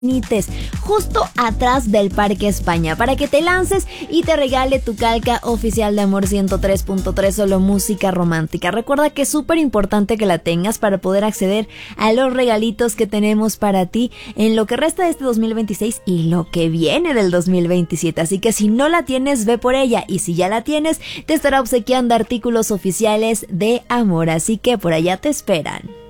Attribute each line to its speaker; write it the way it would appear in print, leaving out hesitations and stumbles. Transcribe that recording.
Speaker 1: justo atrás del Parque España, para que te lances y te regale tu calca oficial de Amor 103.3, solo música romántica. Recuerda que es súper importante que la tengas para poder acceder a los regalitos que tenemos para ti en lo que resta de este 2026 y lo que viene del 2027. Así que si no la tienes, ve por ella, y si ya la tienes, te estará obsequiando artículos oficiales de Amor, así que por allá te esperan.